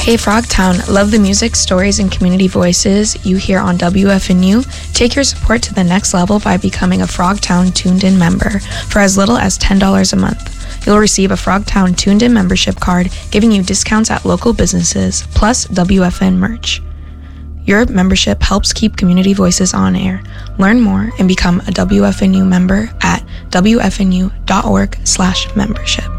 Hey Frogtown, love the music, stories, and community voices you hear on WFNU? Take your support to the next level by becoming a Frogtown Tuned In member for as little as $10 a month. You'll receive a Frogtown Tuned In membership card, giving you discounts at local businesses, plus WFN merch. Your membership helps keep community voices on air. Learn more and become a WFNU member at wfnu.org/membership.